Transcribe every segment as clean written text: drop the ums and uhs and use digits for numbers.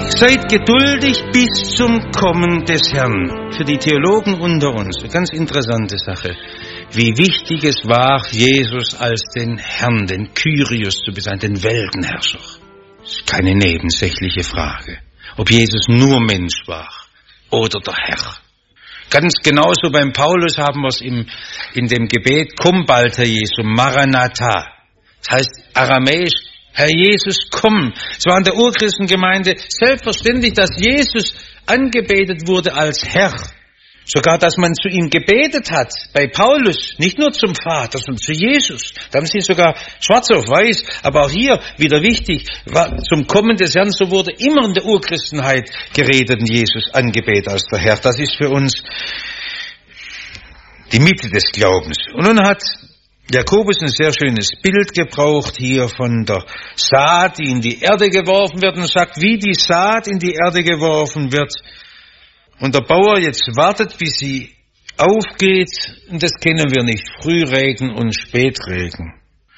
Seid geduldig bis zum Kommen des Herrn. Für die Theologen unter uns, eine ganz interessante Sache. Wie wichtig es war, Jesus als den Herrn, den Kyrios zu bezeichnen, den Weltenherrscher. Das ist keine nebensächliche Frage, ob Jesus nur Mensch war oder der Herr. Ganz genauso beim Paulus haben wir es in dem Gebet, komm bald, Herr Jesu, Maranatha. Das heißt aramäisch, Herr Jesus, komm. Es war in der Urchristengemeinde selbstverständlich, dass Jesus angebetet wurde als Herr. Sogar, dass man zu ihm gebetet hat, bei Paulus, nicht nur zum Vater, sondern zu Jesus. Da haben sie sogar schwarz auf weiß, aber auch hier wieder wichtig, zum Kommen des Herrn, so wurde immer in der Urchristenheit geredet und Jesus angebetet als der Herr. Das ist für uns die Mitte des Glaubens. Und nun hat Jakobus ein sehr schönes Bild gebraucht hier von der Saat, die in die Erde geworfen wird und sagt, wie die Saat in die Erde geworfen wird und der Bauer jetzt wartet, bis sie aufgeht, und das kennen wir nicht, Frühregen und Spätregen.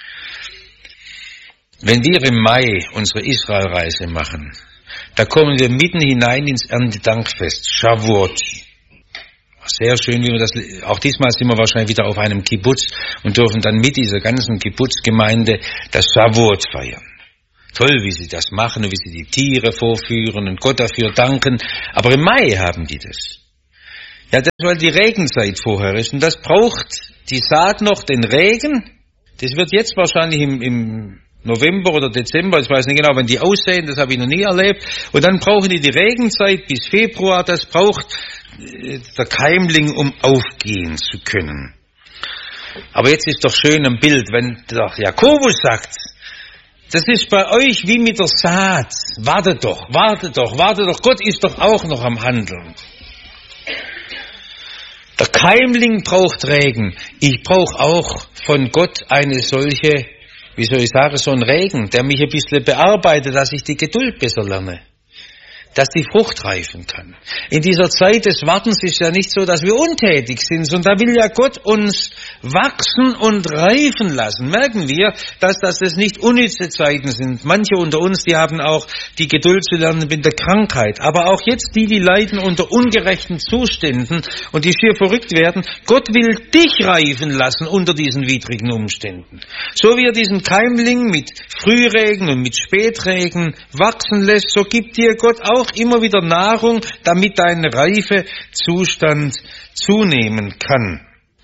Wenn wir im Mai unsere Israelreise machen, da kommen wir mitten hinein ins Erntedankfest, Shavuot. Sehr schön, wie wir das, auch diesmal sind wir wahrscheinlich wieder auf einem Kibbutz und dürfen dann mit dieser ganzen Kibbutzgemeinde das Shavuot feiern. Toll, wie sie das machen und wie sie die Tiere vorführen und Gott dafür danken. Aber im Mai haben die das. Ja, das, weil die Regenzeit vorher ist. Und das braucht die Saat noch den Regen. Das wird jetzt wahrscheinlich im November oder Dezember, ich weiß nicht genau, wenn die aussehen, das habe ich noch nie erlebt. Und dann brauchen die Regenzeit bis Februar. Das braucht der Keimling, um aufgehen zu können. Aber jetzt ist doch schön ein Bild, wenn der Jakobus sagt, das ist bei euch wie mit der Saat. Wartet doch. Gott ist doch auch noch am Handeln. Der Keimling braucht Regen. Ich brauche auch von Gott eine solche, wie soll ich sagen, so einen Regen, der mich ein bisschen bearbeitet, dass ich die Geduld besser lerne. Dass die Frucht reifen kann. In dieser Zeit des Wartens ist ja nicht so, dass wir untätig sind, sondern da will ja Gott uns wachsen und reifen lassen. Merken wir, dass das nicht unnütze Zeiten sind. Manche unter uns, die haben auch die Geduld zu lernen mit der Krankheit. Aber auch jetzt die leiden unter ungerechten Zuständen und die schier verrückt werden. Gott will dich reifen lassen unter diesen widrigen Umständen. So wie er diesen Keimling mit Frühregen und mit Spätregen wachsen lässt, so gibt dir Gott auch immer wieder Nahrung, damit dein Reifezustand zunehmen kann.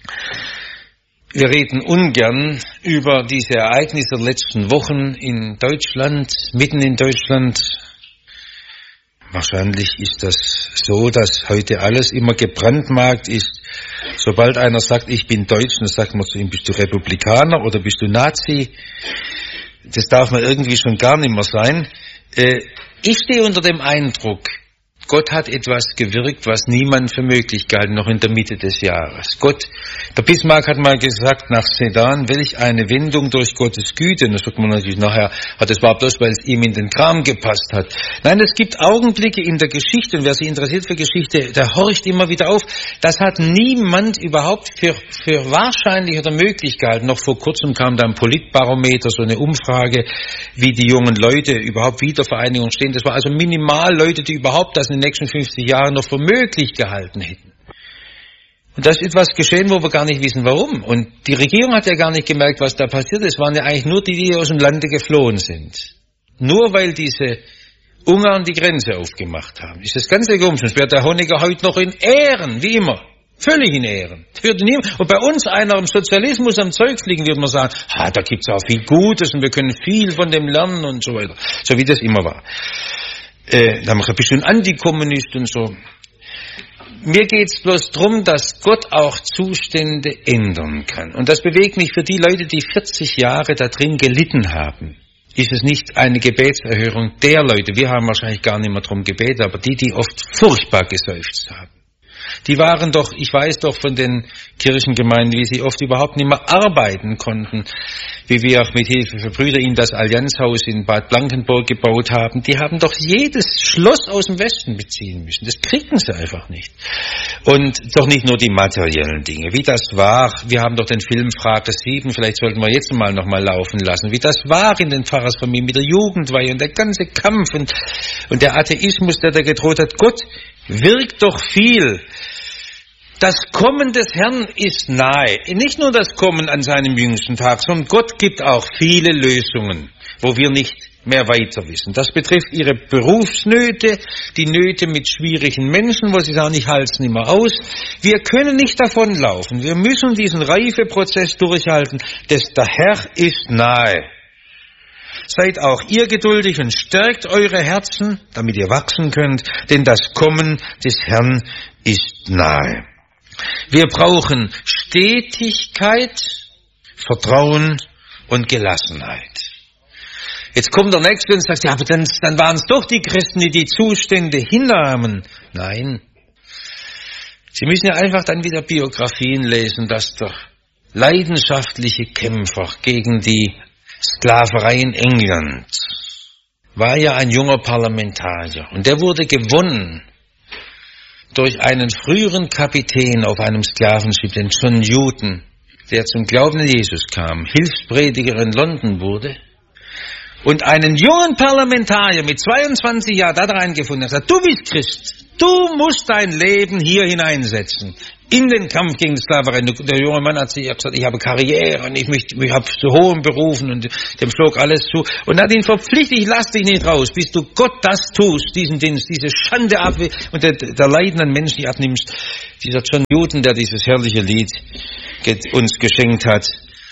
Wir reden ungern über diese Ereignisse der letzten Wochen in Deutschland, mitten in Deutschland. Wahrscheinlich ist das so, dass heute alles immer gebrandmarkt ist. Sobald einer sagt, ich bin Deutsch, dann sagt man zu ihm, bist du Republikaner oder bist du Nazi? Das darf man irgendwie schon gar nicht mehr sein. Ich stehe unter dem Eindruck, Gott hat etwas gewirkt, was niemand für möglich gehalten, noch in der Mitte des Jahres. Der Bismarck hat mal gesagt, nach Sedan, welch eine Wendung durch Gottes Güte. Und das sagt man natürlich nachher, das war bloß, weil es ihm in den Kram gepasst hat. Nein, es gibt Augenblicke in der Geschichte, und wer sich interessiert für Geschichte, der horcht immer wieder auf. Das hat niemand überhaupt für wahrscheinlich oder möglich gehalten. Noch vor kurzem kam da ein Politbarometer, so eine Umfrage, wie die jungen Leute überhaupt Wiedervereinigung stehen. Das war also minimal Leute, die überhaupt das in den nächsten 50 Jahren noch für möglich gehalten hätten. Und da ist etwas geschehen, wo wir gar nicht wissen, warum. Und die Regierung hat ja gar nicht gemerkt, was da passiert ist. Es waren ja eigentlich nur die aus dem Lande geflohen sind. Nur weil diese Ungarn die Grenze aufgemacht haben. Ist das ganz egal. Sonst wäre der Honecker heute noch in Ehren, wie immer. Völlig in Ehren. Und bei uns einer im Sozialismus am Zeug fliegen, würde man sagen, da gibt's auch viel Gutes und wir können viel von dem lernen und so weiter. So wie das immer war. Da haben wir ein bisschen Antikommunist und so. Mir geht's bloß drum, dass Gott auch Zustände ändern kann. Und das bewegt mich für die Leute, die 40 Jahre da drin gelitten haben. Ist es nicht eine Gebetserhörung der Leute? Wir haben wahrscheinlich gar nicht mehr drum gebetet, aber die oft furchtbar geseufzt haben. Die waren doch, ich weiß doch von den Kirchengemeinden, wie sie oft überhaupt nicht mehr arbeiten konnten, wie wir auch mit Hilfe für Brüder ihnen das Allianzhaus in Bad Blankenburg gebaut haben, die haben doch jedes Schloss aus dem Westen beziehen müssen. Das kriegen sie einfach nicht. Und doch nicht nur die materiellen Dinge. Wie das war, wir haben doch den Film Frage 7, vielleicht sollten wir jetzt mal noch mal laufen lassen, wie das war in den Pfarrersfamilien mit der Jugendweihe und der ganze Kampf und der Atheismus, der da gedroht hat. Gott wirkt doch viel. Das Kommen des Herrn ist nahe. Nicht nur das Kommen an seinem jüngsten Tag, sondern Gott gibt auch viele Lösungen, wo wir nicht mehr weiter wissen. Das betrifft ihre Berufsnöte, die Nöte mit schwierigen Menschen, wo sie sagen, ich halte es nicht mehr aus. Wir können nicht davonlaufen. Wir müssen diesen Reifeprozess durchhalten. Der Herr ist nahe. Seid auch ihr geduldig und stärkt eure Herzen, damit ihr wachsen könnt, denn das Kommen des Herrn ist nahe. Wir brauchen Stetigkeit, Vertrauen und Gelassenheit. Jetzt kommt der Nächste und sagt, ja, aber dann waren es doch die Christen, die die Zustände hinnahmen. Nein. Sie müssen ja einfach dann wieder Biografien lesen, dass der leidenschaftliche Kämpfer gegen die Sklaverei in England war ja ein junger Parlamentarier. Und der wurde gewonnen durch einen früheren Kapitän auf einem Sklavenschiff, den John Newton, der zum Glauben an Jesus kam, Hilfsprediger in London wurde und einen jungen Parlamentarier mit 22 Jahren da reingefunden hat, gesagt, du bist Christ, du musst dein Leben hier hineinsetzen, in den Kampf gegen die Sklaverei. Der junge Mann hat sich gesagt, ich habe Karriere und ich habe zu hohen Berufen und dem flog alles zu. Und hat ihn verpflichtet, ich lass dich nicht raus, bis du Gott das tust, diesen Dienst, diese Schande ab und der leidenden Menschen abnimmst. Dieser John Newton, der dieses herrliche Lied uns geschenkt hat,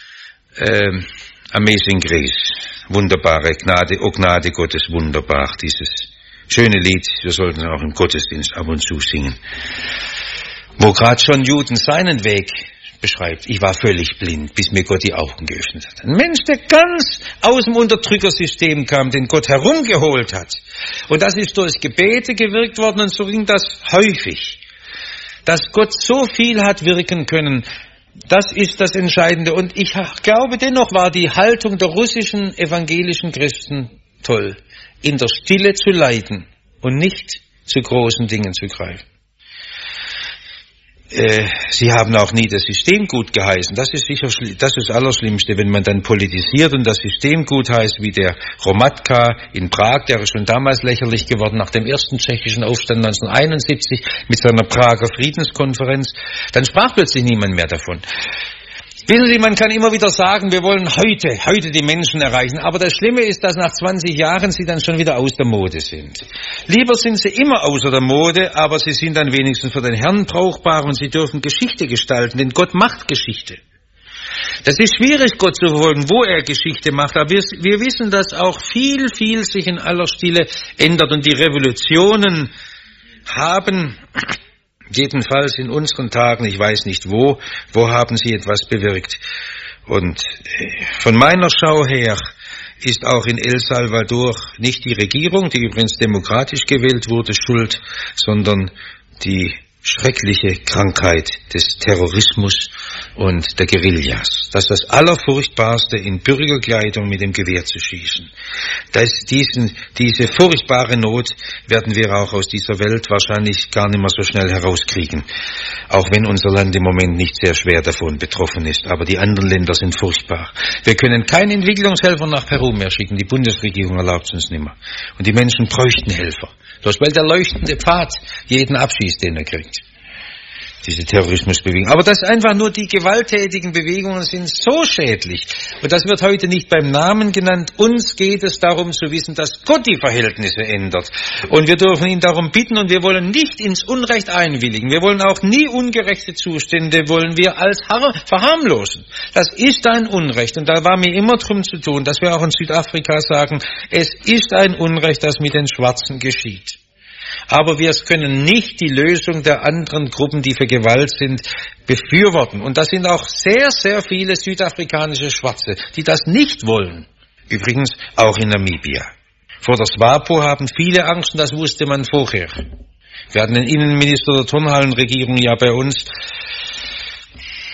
Amazing Grace, wunderbare Gnade, oh Gnade Gottes, wunderbar, dieses schöne Lied, wir sollten es auch im Gottesdienst ab und zu singen. Wo gerade John Newton seinen Weg beschreibt, ich war völlig blind, bis mir Gott die Augen geöffnet hat. Ein Mensch, der ganz aus dem Unterdrückersystem kam, den Gott herumgeholt hat. Und das ist durch Gebete gewirkt worden und so ging das häufig. Dass Gott so viel hat wirken können, das ist das Entscheidende. Und ich glaube, dennoch war die Haltung der russischen evangelischen Christen toll, in der Stille zu leiden und nicht zu großen Dingen zu greifen. Sie haben auch nie das System gut geheißen. Das ist sicher das ist das Allerschlimmste, wenn man dann politisiert und das System gut heißt, wie der Hromadka in Prag, der ist schon damals lächerlich geworden, nach dem ersten tschechischen Aufstand 1971 mit seiner Prager Friedenskonferenz. Dann sprach plötzlich niemand mehr davon. Wissen Sie, man kann immer wieder sagen, wir wollen heute die Menschen erreichen. Aber das Schlimme ist, dass nach 20 Jahren sie dann schon wieder aus der Mode sind. Lieber sind sie immer außer der Mode, aber sie sind dann wenigstens für den Herrn brauchbar und sie dürfen Geschichte gestalten, denn Gott macht Geschichte. Das ist schwierig, Gott zu verfolgen, wo er Geschichte macht, aber wir wissen, dass auch viel sich in aller Stille ändert und die Revolutionen haben jedenfalls in unseren Tagen, ich weiß nicht wo haben sie etwas bewirkt. Und von meiner Schau her ist auch in El Salvador nicht die Regierung, die übrigens demokratisch gewählt wurde, schuld, sondern die schreckliche Krankheit des Terrorismus und der Guerillas. Das ist das Allerfurchtbarste, in Bürgerkleidung mit dem Gewehr zu schießen. Diese furchtbare Not werden wir auch aus dieser Welt wahrscheinlich gar nicht mehr so schnell herauskriegen. Auch wenn unser Land im Moment nicht sehr schwer davon betroffen ist. Aber die anderen Länder sind furchtbar. Wir können keinen Entwicklungshelfer nach Peru mehr schicken. Die Bundesregierung erlaubt es uns nicht mehr. Und die Menschen bräuchten Helfer. Bloß weil der leuchtende Pfad jeden abschießt, den er kriegt. Diese Terrorismusbewegung. Aber das einfach nur die gewalttätigen Bewegungen sind so schädlich. Und das wird heute nicht beim Namen genannt. Uns geht es darum zu wissen, dass Gott die Verhältnisse ändert. Und wir dürfen ihn darum bitten und wir wollen nicht ins Unrecht einwilligen. Wir wollen auch nie ungerechte Zustände, wollen wir als verharmlosen. Das ist ein Unrecht. Und da war mir immer drum zu tun, dass wir auch in Südafrika sagen, es ist ein Unrecht, das mit den Schwarzen geschieht. Aber wir können nicht die Lösung der anderen Gruppen, die für Gewalt sind, befürworten. Und das sind auch sehr viele südafrikanische Schwarze, die das nicht wollen. Übrigens auch in Namibia. Vor der SWAPO haben viele Angst, und das wusste man vorher. Wir hatten den Innenminister der Turnhallenregierung ja bei uns.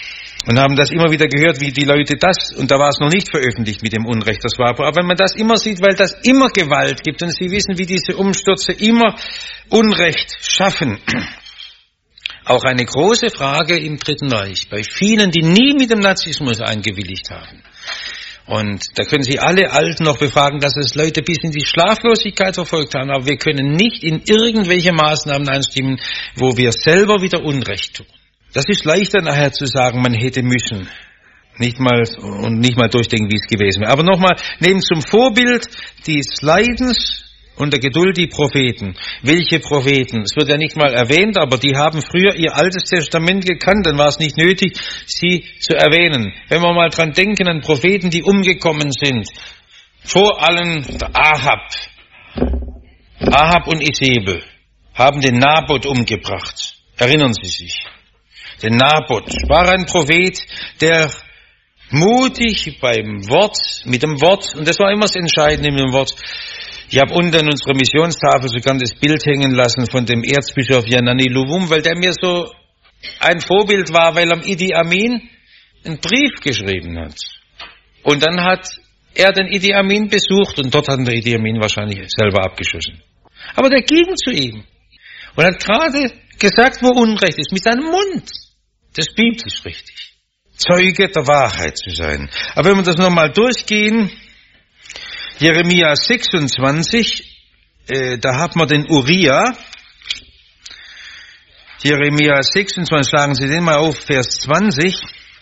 und haben das immer wieder gehört, wie die Leute das, und da war es noch nicht veröffentlicht mit dem Unrecht, das war, aber wenn man das immer sieht, weil das immer Gewalt gibt und Sie wissen, wie diese Umstürze immer Unrecht schaffen. Auch eine große Frage im Dritten Reich, bei vielen, die nie mit dem Nazismus eingewilligt haben. Und da können Sie alle Alten noch befragen, dass es Leute bis in die Schlaflosigkeit verfolgt haben, aber wir können nicht in irgendwelche Maßnahmen einstimmen, wo wir selber wieder Unrecht tun. Das ist leichter nachher zu sagen, man hätte müssen. Nicht mal durchdenken, wie es gewesen wäre. Aber nochmal, nehmen zum Vorbild des Leidens und der Geduld die Propheten. Welche Propheten? Es wird ja nicht mal erwähnt, aber die haben früher ihr Altes Testament gekannt, dann war es nicht nötig, sie zu erwähnen. Wenn wir mal dran denken an Propheten, die umgekommen sind, vor allem der Ahab. Ahab und Isebel haben den Naboth umgebracht. Erinnern Sie sich? Der Naboth war ein Prophet, der mutig beim Wort, mit dem Wort, und das war immer das Entscheidende mit dem Wort. Ich habe unten an unserer Missionstafel sogar das Bild hängen lassen von dem Erzbischof Janani Luwum, weil der mir so ein Vorbild war, weil am Idi Amin einen Brief geschrieben hat. Und dann hat er den Idi Amin besucht und dort hat der Idi Amin wahrscheinlich selber abgeschossen. Aber der ging zu ihm und hat gerade gesagt, wo Unrecht ist, mit seinem Mund. Das ist biblisch richtig. Zeuge der Wahrheit zu sein. Aber wenn wir das nochmal durchgehen, Jeremia 26, da hat man den Uriah. Jeremia 26, schlagen Sie den mal auf, Vers 20.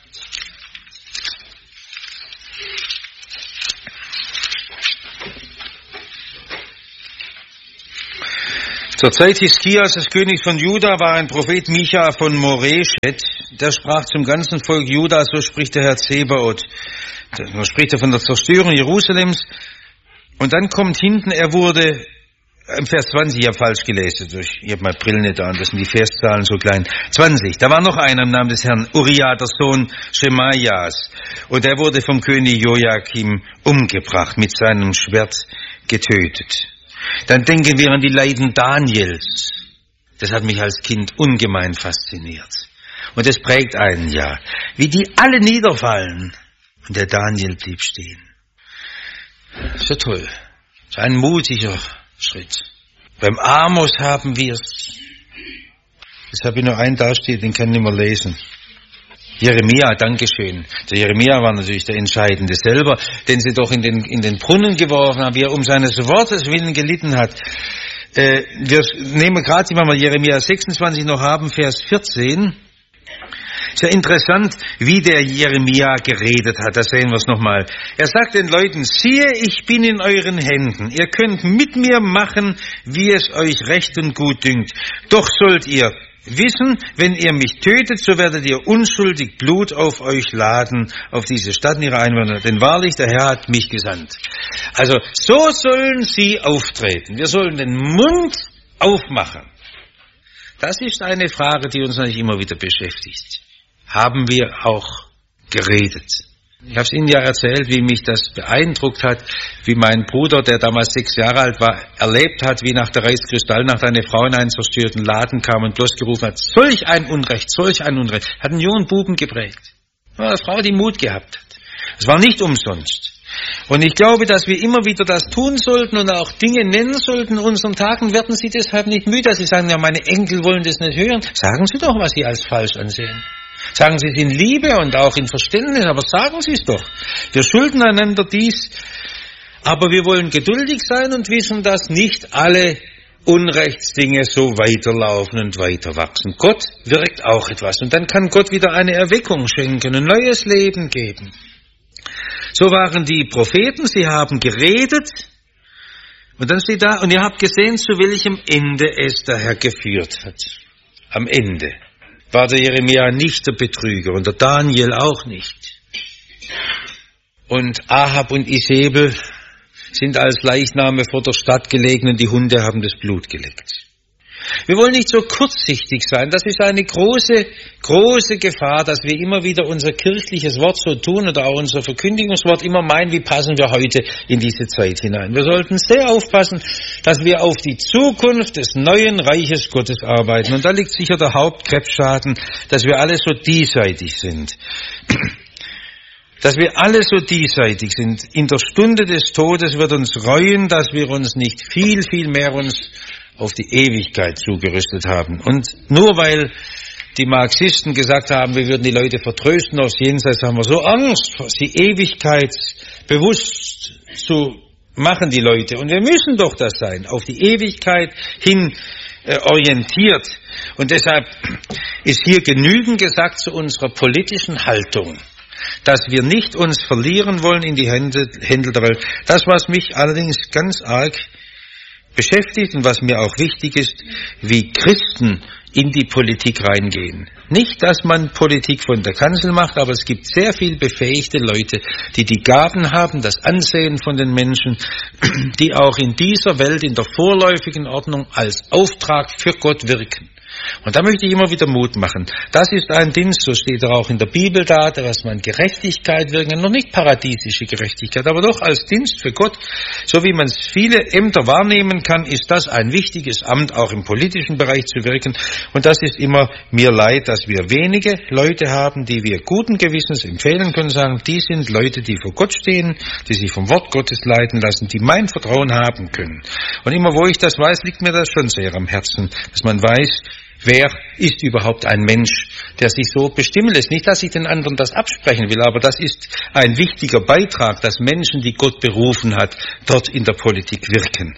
Zur Zeit Hiskias, des Königs von Juda, war ein Prophet Micha von Moreshet, der sprach zum ganzen Volk Juda, so spricht der Herr Zebaoth. Da spricht er von der Zerstörung Jerusalems. Und dann kommt hinten, er wurde, im Vers 20, ich habe falsch gelesen, ich habe meine Brille nicht an, das sind die Verszahlen so klein. 20, da war noch einer im Namen des Herrn, Uriah, der Sohn Schemaias. Und er wurde vom König Joachim umgebracht, mit seinem Schwert getötet. Dann denken wir an die Leiden Daniels. Das hat mich als Kind ungemein fasziniert. Und das prägt einen ja. Wie die alle niederfallen. Und der Daniel blieb stehen. So toll. So ein mutiger Schritt. Beim Amos haben wir es. Jetzt habe ich nur einen dasteht, den kann ich nicht mehr lesen. Jeremia, Dankeschön. Der Jeremia war natürlich der Entscheidende selber, den sie doch in den Brunnen geworfen haben, wie er um seines Wortes willen gelitten hat. Wir nehmen gerade, wenn wir Jeremia 26 noch haben, Vers 14. Sehr interessant, wie der Jeremia geredet hat. Da sehen wir es nochmal. Er sagt den Leuten, siehe, ich bin in euren Händen. Ihr könnt mit mir machen, wie es euch recht und gut dünkt. Doch sollt ihr wissen, wenn ihr mich tötet, so werdet ihr unschuldig Blut auf euch laden, auf diese Stadt und ihre Einwohner. Denn wahrlich, der Herr hat mich gesandt. Also, so sollen sie auftreten. Wir sollen den Mund aufmachen. Das ist eine Frage, die uns natürlich immer wieder beschäftigt. Haben wir auch geredet? Ich habe es Ihnen ja erzählt, wie mich das beeindruckt hat, wie mein Bruder, der damals 6 Jahre alt war, erlebt hat, wie nach der Reichskristallnacht eine Frau in einen zerstörten Laden kam und bloß gerufen hat, solch ein Unrecht. Hat einen jungen Buben geprägt. Eine Frau, die Mut gehabt hat. Es war nicht umsonst. Und ich glaube, dass wir immer wieder das tun sollten und auch Dinge nennen sollten. In unseren Tagen werden Sie deshalb nicht müde, dass Sie sagen, ja, meine Enkel wollen das nicht hören. Sagen Sie doch, was Sie als falsch ansehen. Sagen Sie es in Liebe und auch in Verständnis, aber sagen Sie es doch. Wir schulden einander dies, aber wir wollen geduldig sein und wissen, dass nicht alle Unrechtsdinge so weiterlaufen und weiter wachsen. Gott wirkt auch etwas und dann kann Gott wieder eine Erweckung schenken, ein neues Leben geben. So waren die Propheten, sie haben geredet und dann steht da, und ihr habt gesehen, zu welchem Ende es der Herr geführt hat. Am Ende war der Jeremia nicht der Betrüger und der Daniel auch nicht. Und Ahab und Isebel sind als Leichname vor der Stadt gelegen und die Hunde haben das Blut geleckt. Wir wollen nicht so kurzsichtig sein. Das ist eine große, große Gefahr, dass wir immer wieder unser kirchliches Wort so tun oder auch unser Verkündigungswort immer meinen, wie passen wir heute in diese Zeit hinein. Wir sollten sehr aufpassen, dass wir auf die Zukunft des neuen Reiches Gottes arbeiten. Und da liegt sicher der Hauptkrebsschaden, dass wir alle so diesseitig sind. Dass wir alle so diesseitig sind. In der Stunde des Todes wird uns reuen, dass wir uns nicht viel, viel mehr uns auf die Ewigkeit zugerüstet haben. Und nur weil die Marxisten gesagt haben, wir würden die Leute vertrösten aufs Jenseits, haben wir so Angst, die Ewigkeit bewusst zu machen, die Leute. Und wir müssen doch das sein, auf die Ewigkeit hin orientiert. Und deshalb ist hier genügend gesagt zu unserer politischen Haltung, dass wir nicht uns verlieren wollen in die Hände der Welt. Das, was mich allerdings ganz arg beschäftigt und was mir auch wichtig ist, wie Christen in die Politik reingehen. Nicht, dass man Politik von der Kanzel macht, aber es gibt sehr viel befähigte Leute, die die Gaben haben, das Ansehen von den Menschen, die auch in dieser Welt, in der vorläufigen Ordnung als Auftrag für Gott wirken. Und da möchte ich immer wieder Mut machen. Das ist ein Dienst, so steht er auch in der Bibel da, dass man Gerechtigkeit wirken, noch nicht paradiesische Gerechtigkeit, aber doch als Dienst für Gott. So wie man viele Ämter wahrnehmen kann, ist das ein wichtiges Amt, auch im politischen Bereich zu wirken. Und das ist immer mir leid, dass wir wenige Leute haben, die wir guten Gewissens empfehlen können, sagen, die sind Leute, die vor Gott stehen, die sich vom Wort Gottes leiten lassen, die mein Vertrauen haben können. Und immer wo ich das weiß, liegt mir das schon sehr am Herzen, dass man weiß, wer ist überhaupt ein Mensch, der sich so bestimmen lässt? Nicht, dass ich den anderen das absprechen will, aber das ist ein wichtiger Beitrag, dass Menschen, die Gott berufen hat, dort in der Politik wirken.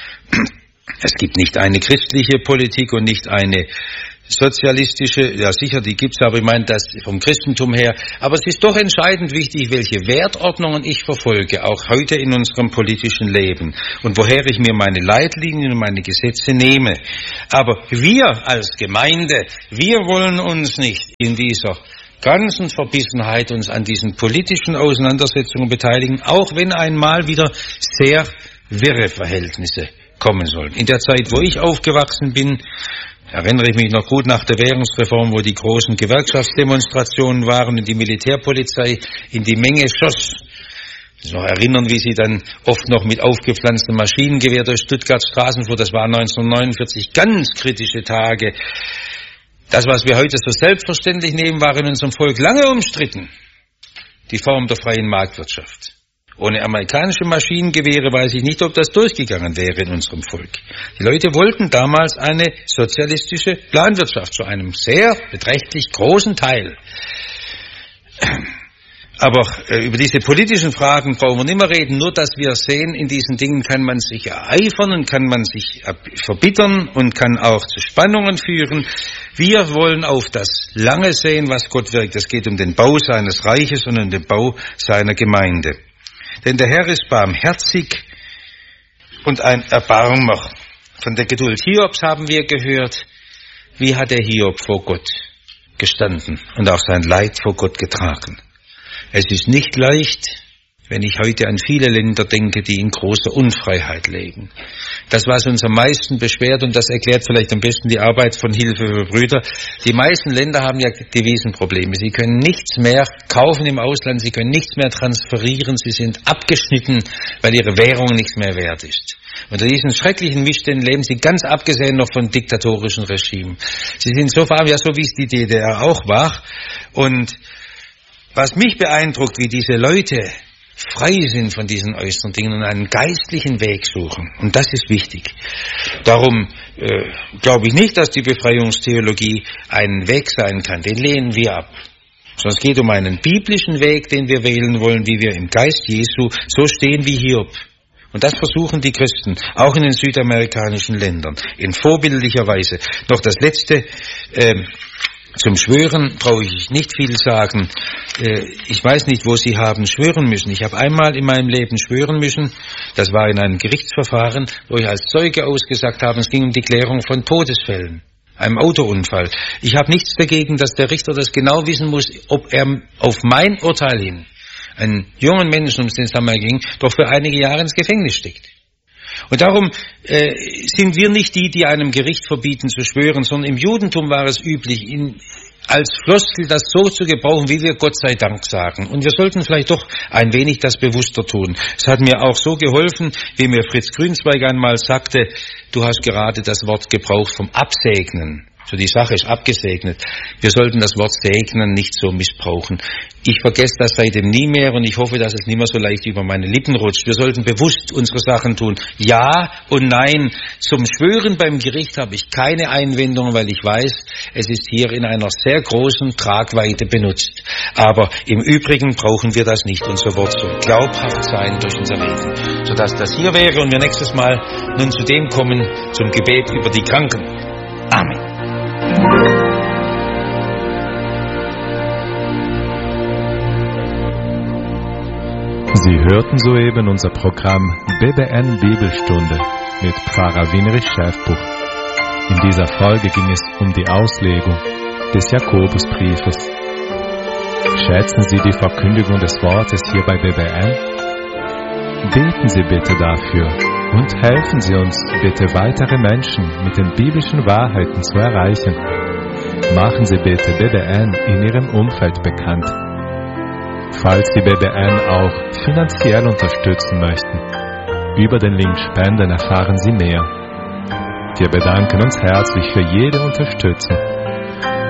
Es gibt nicht eine christliche Politik und nicht eine sozialistische, ja sicher, die gibt's, aber ich meine das vom Christentum her. Aber es ist doch entscheidend wichtig, welche Wertordnungen ich verfolge, auch heute in unserem politischen Leben und woher ich mir meine Leitlinien und meine Gesetze nehme. Aber wir als Gemeinde, wir wollen uns nicht in dieser ganzen Verbissenheit uns an diesen politischen Auseinandersetzungen beteiligen, auch wenn einmal wieder sehr wirre Verhältnisse kommen sollen. In der Zeit, wo ich aufgewachsen bin, erinnere ich mich noch gut nach der Währungsreform, wo die großen Gewerkschaftsdemonstrationen waren und die Militärpolizei in die Menge schoss. Ich noch erinnern, wie sie dann oft noch mit aufgepflanztem Maschinengewehr durch Stuttgarts Straßen fuhr. Das waren 1949 ganz kritische Tage. Das, was wir heute so selbstverständlich nehmen, war in unserem Volk lange umstritten. Die Form der freien Marktwirtschaft. Ohne amerikanische Maschinengewehre weiß ich nicht, ob das durchgegangen wäre in unserem Volk. Die Leute wollten damals eine sozialistische Planwirtschaft zu einem sehr beträchtlich großen Teil. Aber über diese politischen Fragen brauchen wir nicht mehr reden, nur dass wir sehen, in diesen Dingen kann man sich ereifern und kann man sich verbittern und kann auch zu Spannungen führen. Wir wollen auf das Lange sehen, was Gott wirkt. Es geht um den Bau seines Reiches und um den Bau seiner Gemeinde. Denn der Herr ist barmherzig und ein Erbarmer. Von der Geduld Hiobs haben wir gehört, wie hat der Hiob vor Gott gestanden und auch sein Leid vor Gott getragen. Es ist nicht leicht, wenn ich heute an viele Länder denke, die in großer Unfreiheit leben. Das, was uns am meisten beschwert, und das erklärt vielleicht am besten die Arbeit von Hilfe für Brüder, die meisten Länder haben ja Devisenprobleme. Sie können nichts mehr kaufen im Ausland, sie können nichts mehr transferieren, sie sind abgeschnitten, weil ihre Währung nichts mehr wert ist. Unter diesen schrecklichen Missständen leben sie, ganz abgesehen noch von diktatorischen Regimen. Sie sind so arm, ja, so wie es die DDR auch war. Und was mich beeindruckt, wie diese Leute frei sind von diesen äußeren Dingen und einen geistlichen Weg suchen. Und das ist wichtig. Darum glaube ich nicht, dass die Befreiungstheologie ein Weg sein kann. Den lehnen wir ab. Sondern es geht um einen biblischen Weg, den wir wählen wollen, wie wir im Geist Jesu so stehen wie Hiob. Und das versuchen die Christen, auch in den südamerikanischen Ländern, in vorbildlicher Weise. Noch das Letzte, zum Schwören brauche ich nicht viel sagen. Ich weiß nicht, wo Sie haben schwören müssen. Ich habe einmal in meinem Leben schwören müssen. Das war in einem Gerichtsverfahren, wo ich als Zeuge ausgesagt habe. Es ging um die Klärung von Todesfällen, einem Autounfall. Ich habe nichts dagegen, dass der Richter das genau wissen muss, ob er auf mein Urteil hin einen jungen Menschen, um den es einmal ging, doch für einige Jahre ins Gefängnis steckt. Und darum sind wir nicht die einem Gericht verbieten zu schwören, sondern im Judentum war es üblich, als Floskel das so zu gebrauchen, wie wir Gott sei Dank sagen. Und wir sollten vielleicht doch ein wenig das bewusster tun. Es hat mir auch so geholfen, wie mir Fritz Grünzweig einmal sagte, du hast gerade das Wort gebraucht vom Absegnen. So, die Sache ist abgesegnet. Wir sollten das Wort segnen nicht so missbrauchen. Ich vergesse das seitdem nie mehr und ich hoffe, dass es nicht mehr so leicht über meine Lippen rutscht. Wir sollten bewusst unsere Sachen tun. Ja und nein. Zum Schwören beim Gericht habe ich keine Einwendung, weil ich weiß, es ist hier in einer sehr großen Tragweite benutzt. Aber im Übrigen brauchen wir das nicht. Unser Wort soll glaubhaft sein durch unser Reden. Sodass das hier wäre und wir nächstes Mal nun zu dem kommen, zum Gebet über die Kranken. Amen. Sie hörten soeben unser Programm BBN Bibelstunde mit Pfarrer Winrich Schäfbuch. In dieser Folge ging es um die Auslegung des Jakobusbriefes. Schätzen Sie die Verkündigung des Wortes hier bei BBN? Beten Sie bitte dafür und helfen Sie uns bitte, weitere Menschen mit den biblischen Wahrheiten zu erreichen. Machen Sie bitte BBN in Ihrem Umfeld bekannt. Falls Sie BBN auch finanziell unterstützen möchten, über den Link Spenden erfahren Sie mehr. Wir bedanken uns herzlich für jede Unterstützung.